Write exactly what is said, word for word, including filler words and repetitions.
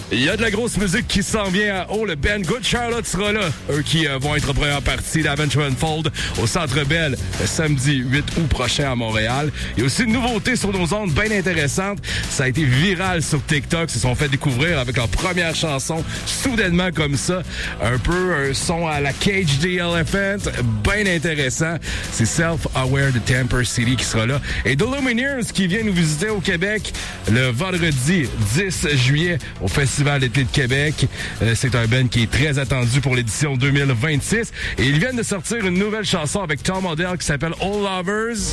Il y a de la grosse musique qui s'en vient à haut. Le band Good Charlotte sera là. Eux qui euh, vont être en première partie d'Avenged Unfold au Centre Bell le samedi huit août prochain à Montréal. Il y a aussi une nouveauté sur nos ondes bien intéressante. Ça a été viral sur TikTok. Ils se sont fait découvrir avec leur première chanson soudainement comme ça. Un peu un son à la Cage the Elephant. Bien intéressant. C'est Self-Aware de Tamper City qui sera là. Et The Lumineers qui vient nous visiter au Québec le vendredi dix juillet au Festival d'été de Québec. Euh, c'est un band qui est très attendu pour l'édition deux mille vingt-six. Et ils viennent de sortir une nouvelle chanson avec Tom Odell qui s'appelle All Lovers.